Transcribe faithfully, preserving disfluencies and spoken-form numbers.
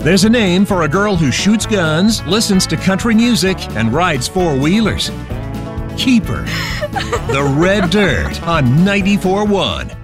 There's a name for a girl who shoots guns, listens to country music, and rides four-wheelers. Keeper. The Red Dirt on ninety-four point one.